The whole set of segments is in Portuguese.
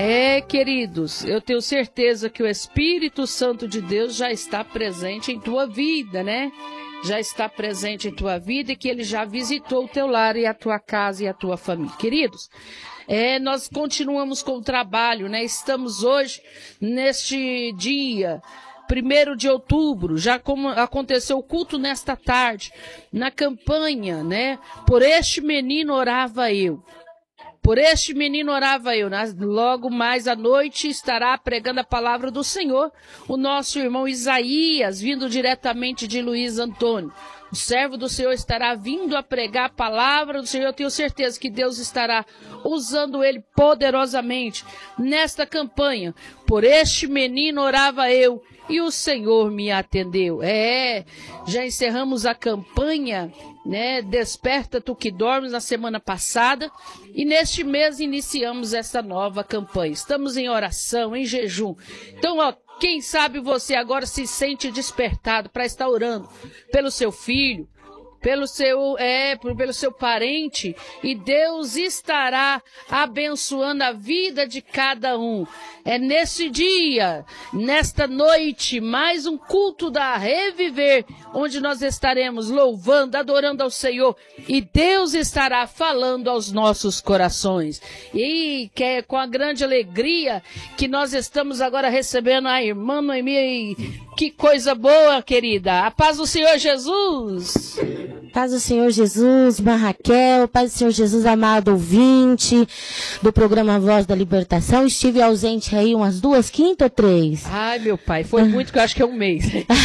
Queridos, eu tenho certeza que o Espírito Santo de Deus já está presente em tua vida, né? Já está presente em tua vida e que ele já visitou o teu lar e a tua casa e a tua família. Queridos, nós continuamos com o trabalho, né? Estamos hoje, neste dia 1º de outubro, já como aconteceu o culto nesta tarde, na campanha, né? Por este menino orava eu. Por este menino orava eu. Logo mais à noite estará pregando a palavra do Senhor o nosso irmão Isaías, vindo diretamente de Luiz Antônio. O servo do Senhor estará vindo a pregar a palavra do Senhor. Eu tenho certeza que Deus estará usando ele poderosamente nesta campanha. Por este menino orava eu e o Senhor me atendeu. Já encerramos a campanha, né? Desperta tu que dormes na semana passada e neste mês iniciamos essa nova campanha. Estamos em oração, em jejum. Então, quem sabe você agora se sente despertado para estar orando pelo seu filho, pelo seu parente, e Deus estará abençoando a vida de cada um. Nesse dia, nesta noite, mais um culto da Reviver, onde nós estaremos louvando, adorando ao Senhor, e Deus estará falando aos nossos corações. E que é com a grande alegria que nós estamos agora recebendo a irmã Noemi. Que coisa boa, querida. A paz do Senhor Jesus. Paz do Senhor Jesus, irmã Raquel, paz do Senhor Jesus, amado ouvinte do programa Voz da Libertação. Estive ausente aí umas 2 quintas ou 3. Ai, meu pai, foi muito que eu acho que é um mês.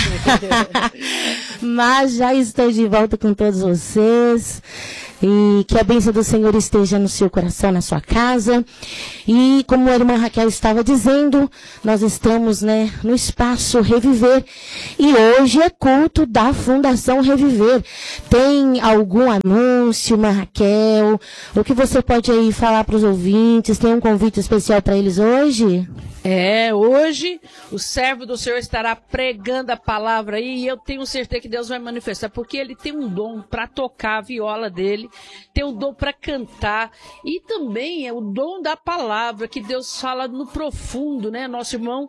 Mas já estou de volta com todos vocês. E que a bênção do Senhor esteja no seu coração, na sua casa. E como a irmã Raquel estava dizendo, nós estamos, né, no espaço Reviver. E hoje é culto da Fundação Reviver. Tem algum anúncio, irmã Raquel? O que você pode aí falar para os ouvintes? Tem um convite especial para eles hoje? Hoje o servo do Senhor estará pregando a palavra aí, e eu tenho certeza que Deus vai manifestar, porque ele tem um dom para tocar a viola dele, tem um dom para cantar, e também é o dom da palavra, que Deus fala no profundo, né? Nosso irmão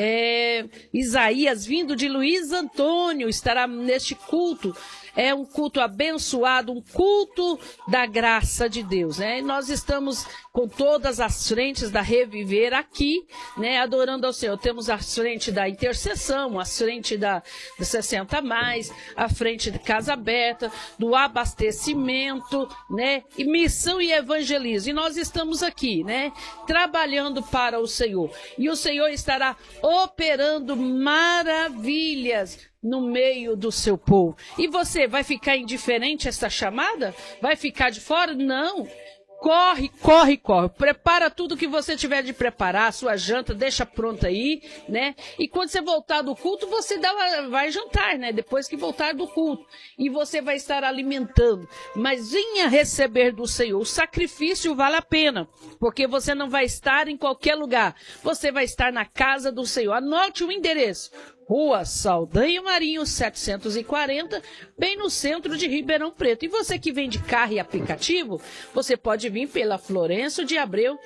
Isaías, vindo de Luiz Antônio, estará neste culto. É um culto abençoado, um culto da graça de Deus, né? E nós estamos com todas as frentes da Reviver aqui, né? Adorando ao Senhor. Temos a frente da intercessão, a frente da 60+, a frente de Casa Aberta, do abastecimento, né? E missão e evangelismo. E nós estamos aqui, né? Trabalhando para o Senhor. E o Senhor estará operando maravilhas no meio do seu povo. E você vai ficar indiferente a essa chamada? Vai ficar de fora? Não. Corre, corre, corre. Prepara tudo que você tiver de preparar, a sua janta, deixa pronta aí, né? E quando você voltar do culto, você vai jantar, né? Depois que voltar do culto. E você vai estar alimentando. Mas venha receber do Senhor. O sacrifício vale a pena, porque você não vai estar em qualquer lugar. Você vai estar na casa do Senhor. Anote o endereço. Rua Saldanha Marinho, 740, bem no centro de Ribeirão Preto. E você que vem de carro e aplicativo, você pode vir pela Florencio de Abreu,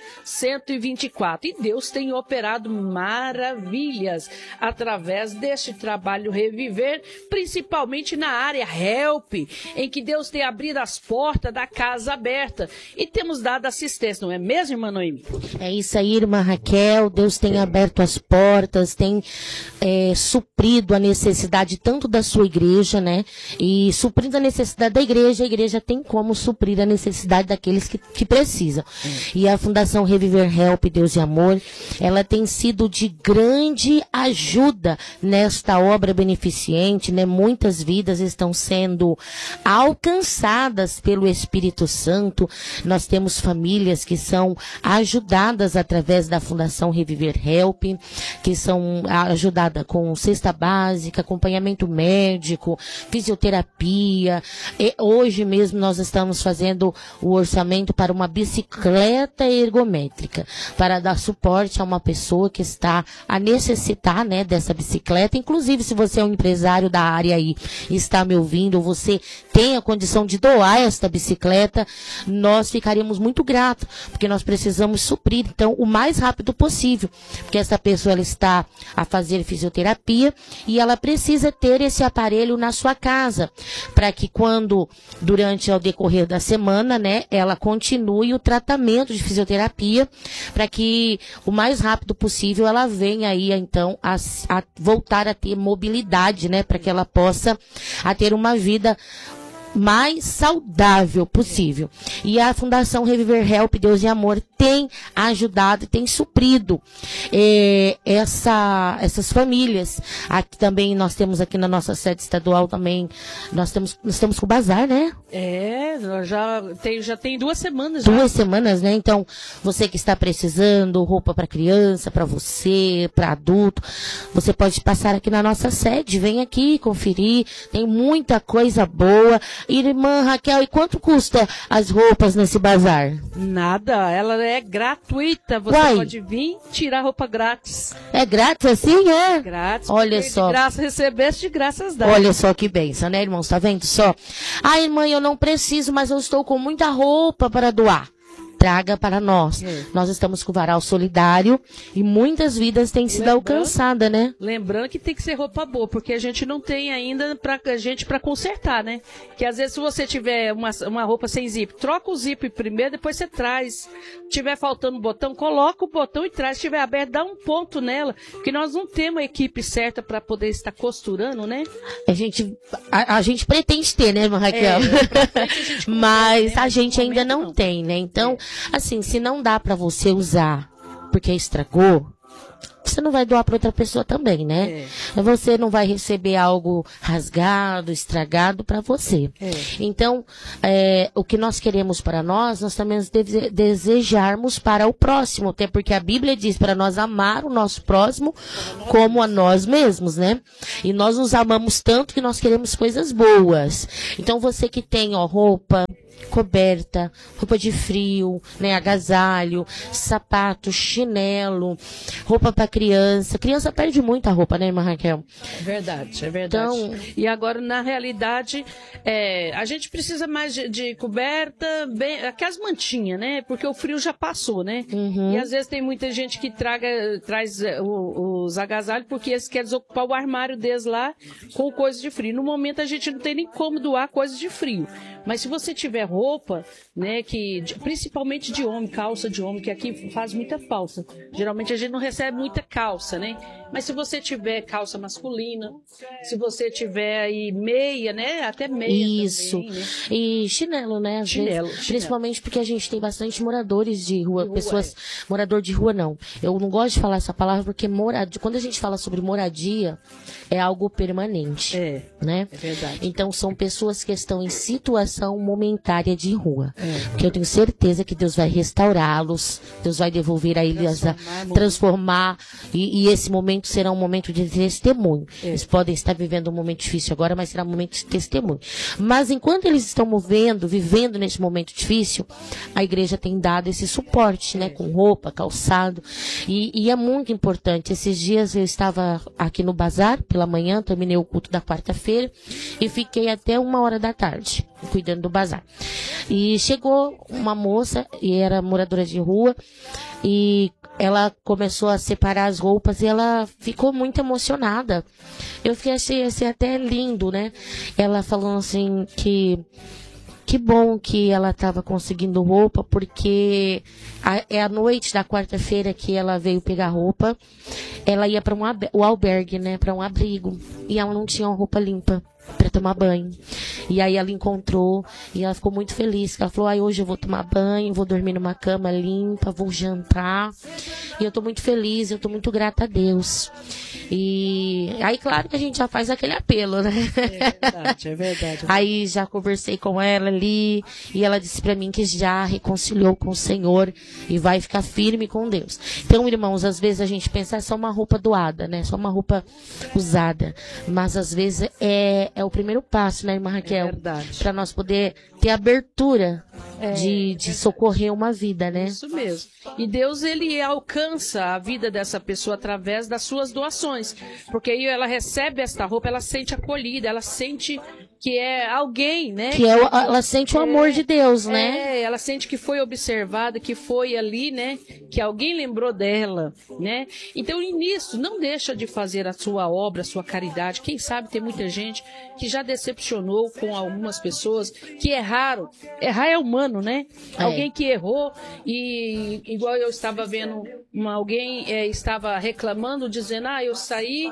124. E Deus tem operado maravilhas através deste trabalho Reviver, principalmente na área Help, em que Deus tem abrido as portas da Casa Aberta. E temos dado assistência, não é mesmo, irmã Noemi? É isso aí, irmã Raquel. Deus tem aberto as portas, tem suprido a necessidade tanto da sua igreja, né? E suprindo a necessidade da igreja, a igreja tem como suprir a necessidade daqueles que precisam. E a Fundação Reviver Help, Deus e Amor, ela tem sido de grande ajuda nesta obra beneficente, né? Muitas vidas estão sendo alcançadas pelo Espírito Santo. Nós temos famílias que são ajudadas através da Fundação Reviver Help, que são ajudadas com cesta básica, acompanhamento médico, fisioterapia. E hoje mesmo nós estamos fazendo o orçamento para uma bicicleta ergométrica, para dar suporte a uma pessoa que está a necessitar, né, dessa bicicleta. Inclusive, se você é um empresário da área aí e está me ouvindo, ou você tem a condição de doar esta bicicleta, nós ficaríamos muito gratos, porque nós precisamos suprir, então, o mais rápido possível, porque essa pessoa ela está a fazer fisioterapia e ela precisa ter esse aparelho na sua casa, para que quando, durante o decorrer da semana, né, ela continue o tratamento de fisioterapia, para que o mais rápido possível ela venha aí, então, a voltar a ter mobilidade, né, para que ela possa a ter uma vida mais saudável possível. E a Fundação Reviver Help, Deus e Amor, tem ajudado e tem suprido essas famílias. Aqui também nós temos aqui na nossa sede estadual também, nós estamos com o bazar, né? Já tem 2 semanas. 2 semanas, né? Então, você que está precisando, roupa para criança, para você, para adulto, você pode passar aqui na nossa sede, vem aqui conferir, tem muita coisa boa. Irmã Raquel, e quanto custa as roupas nesse bazar? Nada, ela é gratuita, você pode vir tirar roupa grátis. É grátis assim, é? Grátis. Olha só. De graça recebeste, de graças dá. Olha só que bênção, né, irmãos? Tá vendo só? Ah, irmã, eu não preciso, mas eu estou com muita roupa para doar. Traga para nós. Nós estamos com o Varal Solidário e muitas vidas têm sido alcançadas, né? Lembrando que tem que ser roupa boa, porque a gente não tem ainda para consertar, né? Que às vezes se você tiver uma roupa sem zip, troca o zip primeiro, depois você traz. Se tiver faltando botão, coloca o botão e traz. Se tiver aberto, dá um ponto nela, porque nós não temos a equipe certa para poder estar costurando, né? A gente pretende ter, né, irmã Raquel? Mas a gente ainda não tem, né? Então, assim, se não dá para você usar porque estragou, você não vai doar para outra pessoa também, né? Você não vai receber algo rasgado, estragado para você. Então, o que nós queremos para nós também desejarmos para o próximo, até porque a Bíblia diz para nós amar o nosso próximo como a nós mesmos, né? E nós nos amamos tanto que nós queremos coisas boas. Então, você que tem, roupa, coberta, roupa de frio, né, agasalho, sapato, chinelo, roupa para criança. Criança perde muita roupa, né, irmã Raquel? É verdade, é verdade. Então, e agora, na realidade, a gente precisa mais de coberta, aquelas mantinhas, né? Porque o frio já passou, né? E às vezes tem muita gente que traz os agasalhos porque eles querem desocupar o armário deles lá com coisa de frio. No momento a gente não tem nem como doar coisas de frio. Mas se você tiver roupa, né, principalmente de homem, calça de homem, que aqui faz muita falta. Geralmente a gente não recebe muita calça, né? Mas se você tiver calça masculina, se você tiver aí meia, né? Até meia. Isso. Também, né? E chinelo, né? Chinelo. Principalmente porque a gente tem bastante moradores de rua, pessoas, morador de rua não. Eu não gosto de falar essa palavra porque quando a gente fala sobre moradia, é algo permanente. Né? É verdade. Então são pessoas que estão em situação momentária de rua. Porque eu tenho certeza que Deus vai restaurá-los, Deus vai devolver a eles, transformar, e esse momento será um momento de testemunho. Eles podem estar vivendo um momento difícil agora, mas será um momento de testemunho. Mas enquanto eles estão vivendo nesse momento difícil, a igreja tem dado esse suporte, né? Com roupa, calçado. E é muito importante. Esses dias eu estava aqui no bazar, pela manhã, terminei o culto da quarta-feira e fiquei até 1h da tarde, cuidando do bazar. E chegou uma moça, e era moradora de rua, e ela começou a separar as roupas e ela ficou muito emocionada. Eu achei assim, até lindo, né? Ela falou assim que bom que ela estava conseguindo roupa, porque é a noite da quarta-feira que ela veio pegar roupa. Ela ia para o albergue, né? Para um abrigo. E ela não tinha uma roupa limpa para tomar banho. E aí ela encontrou e ela ficou muito feliz. Ela falou, hoje eu vou tomar banho, vou dormir numa cama limpa, vou jantar. E eu tô muito feliz, eu tô muito grata a Deus. E aí, claro que a gente já faz aquele apelo, né? É verdade. Aí já conversei com ela ali e ela disse pra mim que já reconciliou com o Senhor e vai ficar firme com Deus. Então, irmãos, às vezes a gente pensa é só uma roupa doada, né? Só uma roupa usada. Mas às vezes é o primeiro passo, né, irmã Raquel? É verdade. Pra nós poder ter abertura de socorrer uma vida, né? Isso mesmo. E Deus, ele alcança a vida dessa pessoa através das suas doações. Porque aí ela recebe esta roupa, ela sente acolhida, ela sente que é alguém, né? Ela sente o amor de Deus, né? Ela sente que foi observada, que foi ali, né? Que alguém lembrou dela, né? Então, nisso, não deixa de fazer a sua obra, a sua caridade. Quem sabe tem muita gente que já decepcionou com algumas pessoas, que erraram. Errar é humano, né? Alguém que errou e, igual eu estava vendo, alguém estava reclamando, dizendo, eu saí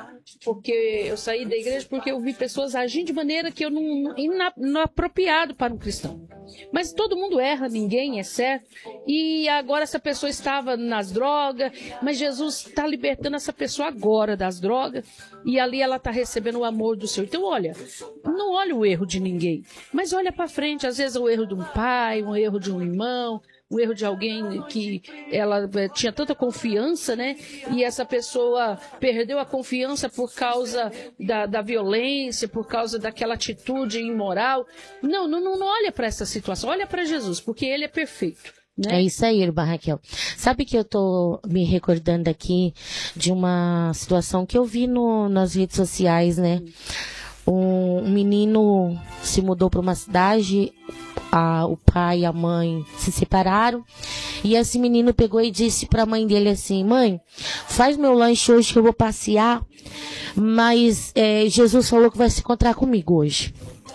da igreja porque eu vi pessoas agindo de maneira que eu não apropriado para um cristão. Mas todo mundo erra, ninguém é certo. E agora essa pessoa estava nas drogas, mas Jesus está libertando essa pessoa agora das drogas, e ali ela está recebendo o amor do Senhor. Então, olha, não olha o erro de ninguém, mas olha para frente. Às vezes é o erro de um pai, um erro de um irmão, o erro de alguém que ela tinha tanta confiança, né? E essa pessoa perdeu a confiança por causa da violência, por causa daquela atitude imoral. Não olha para essa situação, olha para Jesus, porque Ele é perfeito. Né? É isso aí, irmã Raquel. Sabe que eu tô me recordando aqui de uma situação que eu vi nas redes sociais, né? Um menino se mudou para uma cidade, o pai e a mãe se separaram, e esse menino pegou e disse para a mãe dele assim: mãe, faz meu lanche hoje que eu vou passear, mas Jesus falou que vai se encontrar comigo hoje.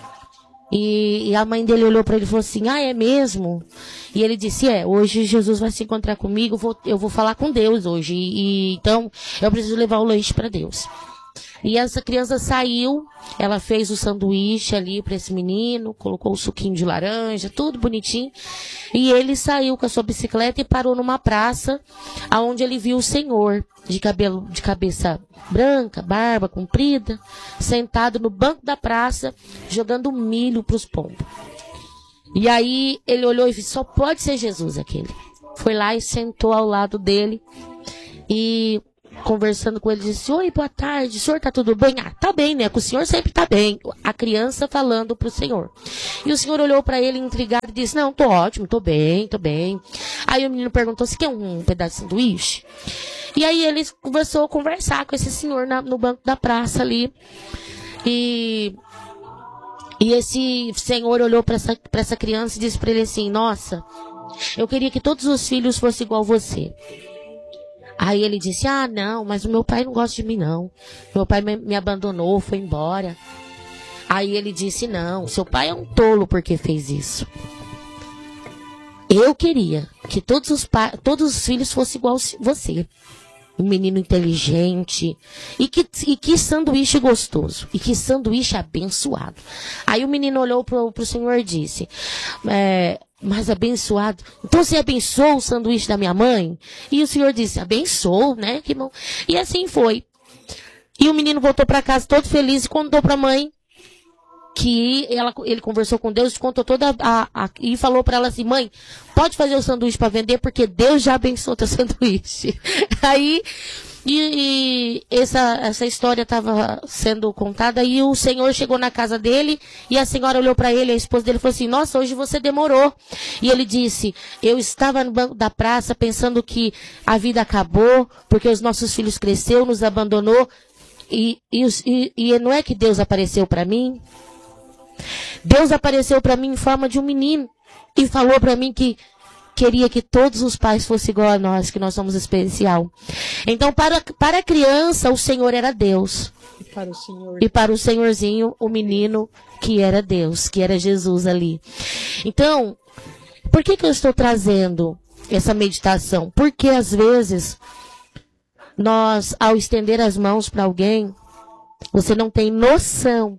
E a mãe dele olhou para ele e falou assim: é mesmo? E ele disse: hoje Jesus vai se encontrar comigo, eu vou falar com Deus hoje, então eu preciso levar o lanche para Deus. E essa criança saiu, ela fez o sanduíche ali para esse menino, colocou o suquinho de laranja, tudo bonitinho. E ele saiu com a sua bicicleta e parou numa praça, aonde ele viu o Senhor, de cabeça branca, barba comprida, sentado no banco da praça, jogando milho para os pombos. E aí ele olhou e disse: só pode ser Jesus aquele. Foi lá e sentou ao lado dele e, conversando com ele, disse: oi, boa tarde, o senhor tá tudo bem? Tá bem, né? Que o senhor sempre tá bem. A criança falando pro senhor. E o senhor olhou pra ele intrigado e disse: não, tô ótimo, tô bem. Aí o menino perguntou: você quer um pedaço de sanduíche? E aí ele começou a conversar com esse senhor no banco da praça ali. E esse senhor olhou pra essa criança e disse pra ele assim: nossa, eu queria que todos os filhos fossem igual você. Aí ele disse: não, mas o meu pai não gosta de mim, não. Meu pai me abandonou, foi embora. Aí ele disse: não, seu pai é um tolo porque fez isso. Eu queria que todos os filhos fossem igual você. Um menino inteligente. E que sanduíche gostoso. E que sanduíche abençoado. Aí o menino olhou pro senhor e disse: mas abençoado. Então você abençoou o sanduíche da minha mãe? E o senhor disse: abençoou, né? Que bom. E assim foi. E o menino voltou para casa todo feliz e contou para a mãe que ele conversou com Deus, contou toda e falou para ela assim: mãe, pode fazer o sanduíche para vender porque Deus já abençoou teu sanduíche. Aí essa história estava sendo contada e o senhor chegou na casa dele e a senhora olhou para ele, a esposa dele falou assim: nossa, hoje você demorou. E ele disse: eu estava no banco da praça pensando que a vida acabou porque os nossos filhos cresceu, nos abandonou e não é que Deus apareceu para mim? Deus apareceu para mim em forma de um menino e falou para mim que queria que todos os pais fossem igual a nós, que nós somos especial. Então, para a criança, o Senhor era Deus. E para o senhorzinho, o menino que era Deus, que era Jesus ali. Então, por que eu estou trazendo essa meditação? Porque às vezes, nós, ao estender as mãos para alguém, você não tem noção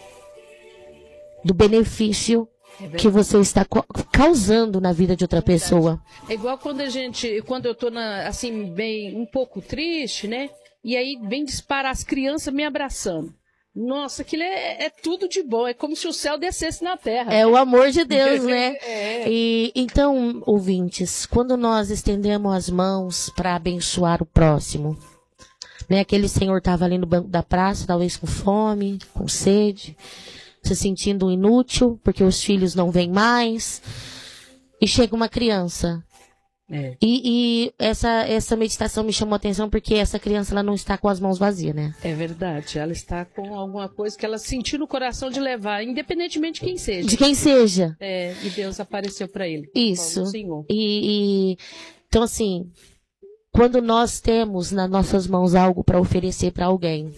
do benefício que você está causando na vida de outra pessoa. É igual quando eu tô assim, bem, um pouco triste, né? E aí vem disparar as crianças me abraçando. Nossa, aquilo é tudo de bom. É como se o céu descesse na terra. É o amor de Deus, né? E então, ouvintes, quando nós estendemos as mãos para abençoar o próximo, né? Aquele senhor estava ali no banco da praça, talvez com fome, com sede, se sentindo inútil, porque os filhos não vêm mais. e chega uma criança. É. E essa meditação me chamou a atenção porque essa criança ela não está com as mãos vazias, né? É verdade, ela está com alguma coisa que ela sentiu no coração de levar, independentemente de quem seja. De quem seja. E Deus apareceu para ele. Isso. Senhor. Então, assim, quando nós temos nas nossas mãos algo para oferecer para alguém,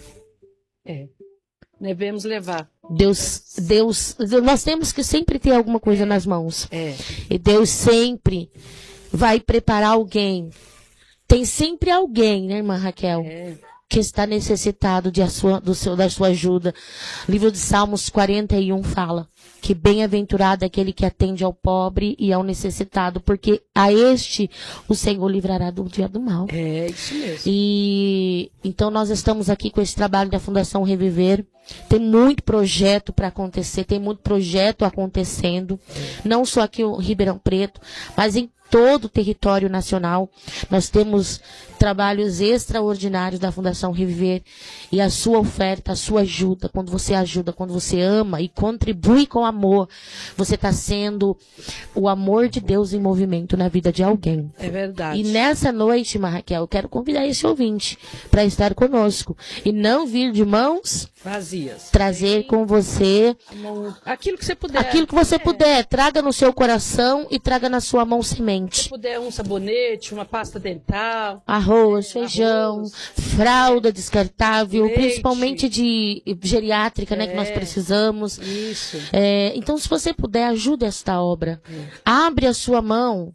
devemos levar. Deus, nós temos que sempre ter alguma coisa nas mãos. E Deus sempre vai preparar alguém. Tem sempre alguém, né, irmã Raquel? Que está necessitado da sua ajuda. O livro de Salmos 41 fala que bem-aventurado é aquele que atende ao pobre e ao necessitado, porque a este o Senhor livrará do dia do mal. É isso mesmo. E então nós estamos aqui com esse trabalho da Fundação Reviver. Tem muito projeto para acontecer, tem muito projeto acontecendo, não só aqui em Ribeirão Preto, mas em todo o território nacional. Nós temos trabalhos extraordinários da Fundação Reviver e a sua oferta, a sua ajuda, quando você ama e contribui com amor, você está sendo o amor de Deus em movimento na vida de alguém. É verdade. E nessa noite, irmã Raquel, eu quero convidar esse ouvinte para estar conosco e não vir de mãos vazias. Trazer com você aquilo que você puder. Aquilo que você puder. Traga no seu coração e traga na sua mão semente. Se puder um sabonete, uma pasta dental. Arroz, feijão, fralda descartável, leite. Principalmente de geriátrica, né, que nós precisamos. Isso. Então, se você puder, ajude esta obra. Abre a sua mão.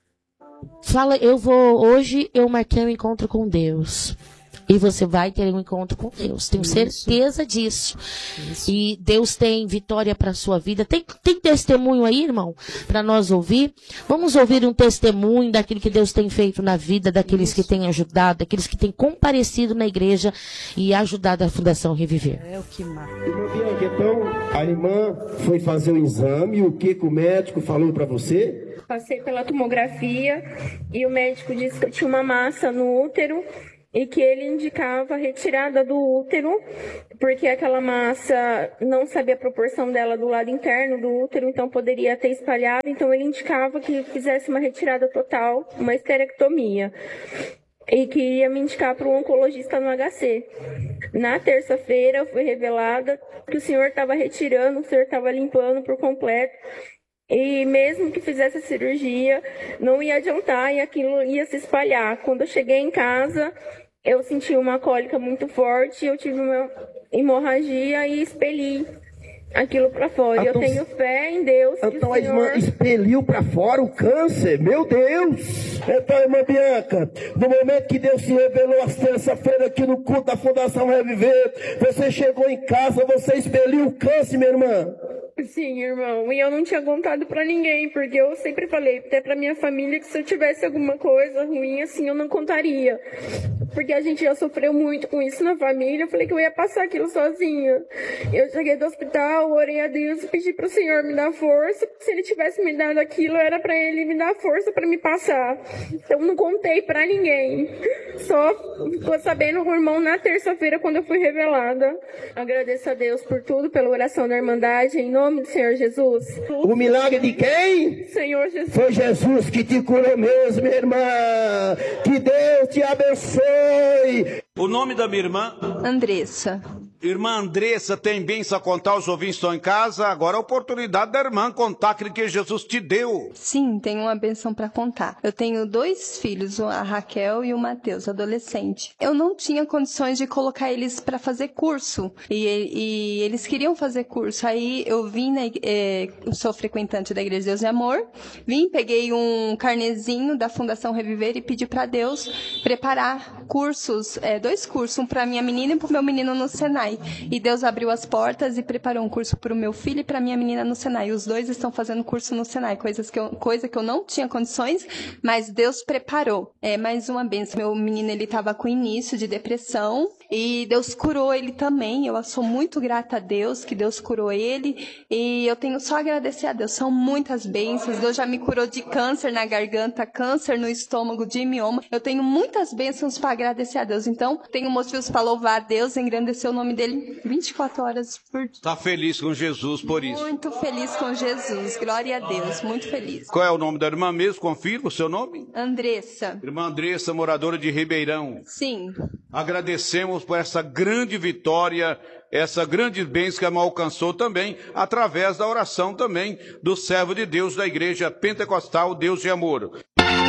Fala, hoje eu marquei um encontro com Deus. E você vai ter um encontro com Deus. Tenho certeza disso. E Deus tem vitória para a sua vida. Tem testemunho aí, irmão? Para nós ouvir. Vamos ouvir um testemunho daquilo que Deus tem feito na vida, daqueles que têm ajudado, daqueles que têm comparecido na igreja e ajudado a Fundação Reviver. É o que marca. Irmã Bianca, então, a irmã foi fazer o exame. O que o médico falou para você? Passei pela tomografia e o médico disse que eu tinha uma massa no útero e que ele indicava a retirada do útero, porque aquela massa não sabia a proporção dela do lado interno do útero, então poderia ter espalhado. Então ele indicava que fizesse uma retirada total, uma esterectomia, e que ia me indicar para um oncologista no HC. Na terça-feira foi revelada que o senhor estava retirando, o senhor estava limpando por completo. E mesmo que fizesse a cirurgia, não ia adiantar e aquilo ia se espalhar. Quando eu cheguei em casa, eu senti uma cólica muito forte, eu tive uma hemorragia e expeli aquilo para fora. Então, eu tenho fé em Deus. Então a irmã expeliu para fora o câncer? Meu Deus! Então, irmã Bianca, no momento que Deus se revelou às terça-feira aqui no culto da Fundação Reviver, você chegou em casa, você expeliu o câncer, minha irmã? Sim, irmão. E eu não tinha contado pra ninguém, porque eu sempre falei, até pra minha família, que se eu tivesse alguma coisa ruim, assim, eu não contaria. Porque a gente já sofreu muito com isso na família. Eu falei que eu ia passar aquilo sozinha. Eu cheguei do hospital, orei a Deus e pedi pro Senhor me dar força. Se Ele tivesse me dado aquilo, era pra Ele me dar força pra me passar. Então, não contei pra ninguém. Só ficou sabendo o irmão na terça-feira, quando eu fui revelada. Agradeço a Deus por tudo, pela oração da Irmandade, em nome do Senhor Jesus. O milagre de quem? Senhor Jesus. Foi Jesus que te curou mesmo, minha irmã. Que Deus te abençoe. O nome da minha irmã? Andressa. Irmã Andressa, tem bênção a contar? Os ouvintes estão em casa. Agora é a oportunidade da irmã contar aquilo que Jesus te deu. Sim, tenho uma bênção para contar. Eu tenho 2 filhos, a Raquel e o Mateus, adolescente. Eu não tinha condições de colocar eles para fazer curso. E eles queriam fazer curso. Aí eu vim, eu sou frequentante da Igreja de Deus e Amor. Vim, peguei um carnezinho da Fundação Reviver e pedi para Deus preparar cursos, 2 cursos, um para minha menina e para o meu menino no Senai. E Deus abriu as portas e preparou um curso para o meu filho e para minha menina no Senai. Os 2 estão fazendo curso no Senai, coisa que eu não tinha condições, mas Deus preparou. É mais uma bênção. Meu menino, ele estava com início de depressão e Deus curou ele também. Eu sou muito grata a Deus que Deus curou ele, e eu tenho só a agradecer a Deus. São muitas bênçãos. Deus já me curou de câncer na garganta, câncer no estômago, de mioma. Eu tenho muitas bênçãos para agradecer a Deus. Então, tenho motivos para louvar a Deus, engrandecer o nome dele 24 horas por dia. Está feliz com Jesus por isso? Muito feliz com Jesus. Glória a Deus. Muito feliz. Qual é o nome da irmã mesmo? Confirma o seu nome? Andressa. Irmã Andressa, moradora de Ribeirão. Sim. Agradecemos por essa grande vitória, essa grande bênção que a irmã alcançou também, através da oração também do servo de Deus da Igreja Pentecostal Deus de Amor.